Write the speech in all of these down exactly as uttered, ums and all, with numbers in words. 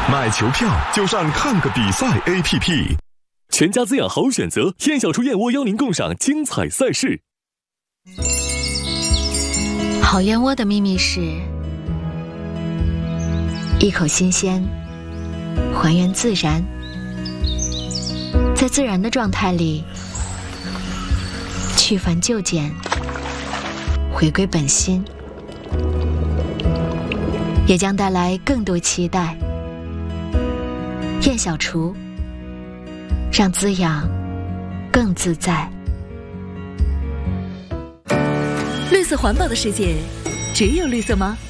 买球票就上看个比赛 A P P。 全家滋养好选择，燕小厨燕窝邀您共赏精彩赛事。 好燕窝的秘密是一口新鲜，还原自然，在自然的状态里去繁就简，回归本心，也将带来更多期待。燕小厨，让滋养更自在。 绿色环保的世界，只有绿色吗？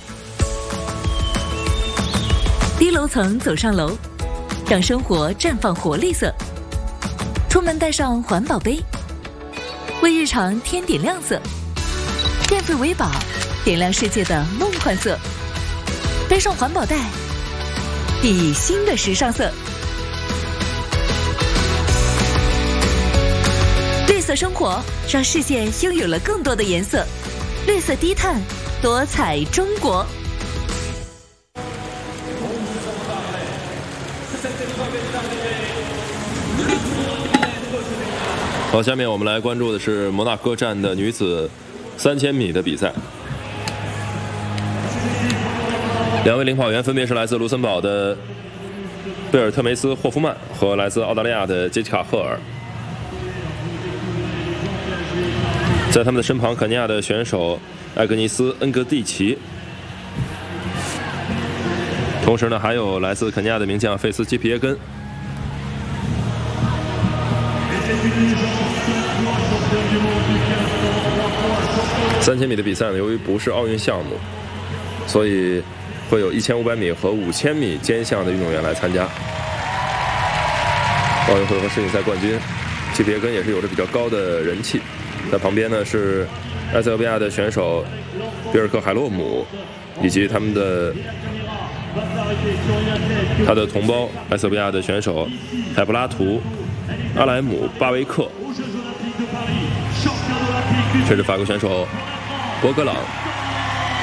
低楼层走上楼，让生活绽放活绿色。出门带上环保杯，为日常添点亮色。电费为宝，点亮世界的梦幻色。背上环保袋，熠熠新的时尚色。绿色生活，让世界拥有了更多的颜色。绿色低碳，多彩中国。 好，下面我们来关注的是摩纳哥站的女子三千米的比赛。两位领跑员分别是来自卢森堡的贝尔特梅斯·霍夫曼和来自澳大利亚的杰西卡·赫尔。在他们的身旁，肯尼亚的选手艾格尼斯·恩格蒂奇，同时呢，还有来自肯尼亚的名将费斯基皮耶根。三千米的比赛呢，由于不是奥运项目，所以会有一千五百米和五千米兼项的运动员来参加。奥运会和世锦赛冠军基皮耶根也是有着比较高的人气。在旁边呢是埃塞俄比亚的选手比尔克海洛姆，以及他们的他的同胞埃塞俄比亚的选手海布拉图、阿莱姆、巴维克，这是法国选手博格朗。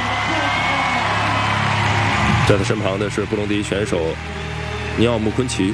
在他身旁的是布隆迪选手尼奥穆昆奇。